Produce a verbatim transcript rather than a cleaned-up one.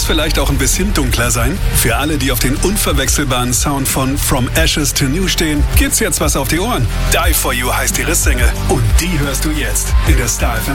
Muss vielleicht auch ein bisschen dunkler sein? Für alle, die auf den unverwechselbaren Sound von From Ashes to New stehen, gibt's jetzt was auf die Ohren. Die For You heißt ihre Single und die hörst du jetzt in der Star F M